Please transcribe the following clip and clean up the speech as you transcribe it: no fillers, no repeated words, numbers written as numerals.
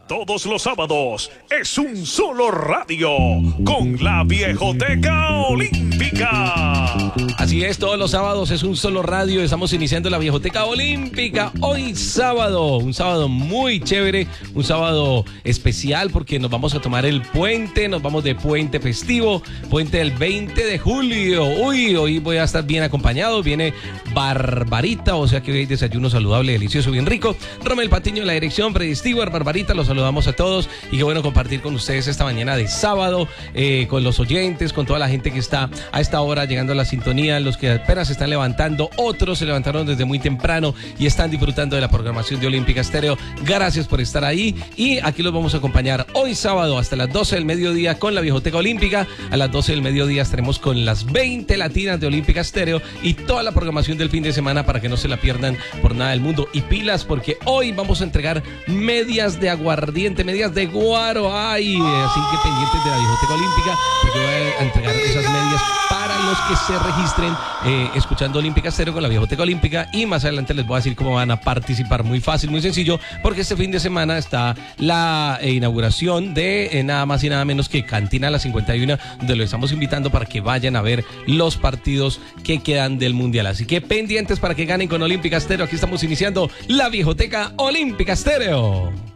Todos los sábados es un solo radio con la Viejoteca Olímpica. Así es, todos los sábados es un solo radio. Estamos iniciando la Viejoteca Olímpica. Hoy sábado, un sábado muy chévere, un sábado especial porque nos vamos a tomar el puente, nos vamos de puente festivo, puente del 20 de julio. Uy, hoy voy a estar bien acompañado, viene Barbarita, o sea que hoy hay desayuno saludable, delicioso, bien rico. Romel Patiño en la dirección, Freddy Stewart, Barbarita, los saludamos a todos y qué bueno compartir con ustedes esta mañana de sábado, con los oyentes, con toda la gente que está a esta hora llegando a la sintonía, los que apenas se están levantando, otros se levantaron desde muy temprano y están disfrutando de la programación de Olímpica Estéreo. Gracias por estar ahí y aquí los vamos a acompañar hoy sábado hasta las 12 del mediodía con la Viejoteca Olímpica. A las 12 del mediodía estaremos con las 20 latinas de Olímpica Estéreo y toda la programación del fin de semana para que no se la pierdan por nada del mundo. Y pilas porque hoy vamos a entregar medias de aguardiente, medias de guaro. Ay, así que pendientes de la Viejoteca Olímpica porque voy a entregar esas medias para los que se registren escuchando Olímpica Estéreo con la Viejoteca Olímpica, y más adelante les voy a decir cómo van a participar. Muy fácil, muy sencillo, porque este fin de semana está la inauguración de nada más y nada menos que Cantina La 51, donde los estamos invitando para que vayan a ver los partidos que quedan del Mundial. Así que pendientes para que ganen con Olímpica Estéreo. Aquí estamos iniciando la Viejoteca Olímpica Estéreo.